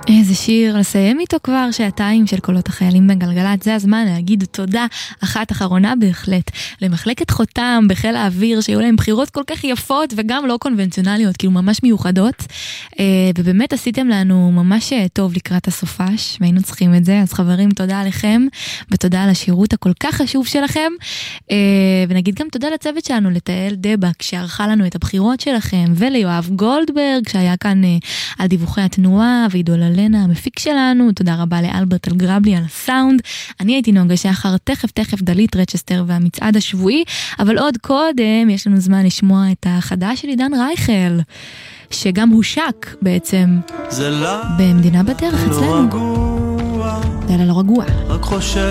איזה שיר, לסיים איתו כבר שעתיים של קולות החיילים בגלגלת. זה הזמן להגיד תודה אחת אחרונה בהחלט למחלקת חותם בחיל האוויר, שהיו להם בחירות כל כך יפות וגם לא קונבנציונליות, כאילו ממש מיוחדות, ובאמת עשיתם לנו ממש טוב לקראת הסופש, והיינו צריכים את זה. אז חברים, תודה עליכם ותודה על השירות הכל כך חשוב שלכם, ונגיד גם תודה לצוות שלנו, לתאל דבק שערכה לנו את הבחירות שלכם, וליואב גולדברג שהיה כאן על דיווחי התנועה, ועידול אלנה המפיק שלנו. תודה רבה לאלברט אלגרבלי על הסאונד. אני הייתי נוגה שחר, תכף דלית רצ'סטר והמצעד השבועי, אבל עוד קודם יש לנו זמן לשמוע את החדש של עידן רייכל, שגם הושק בעצם במדינה בדרך אצלנו. לילה לא רגוע.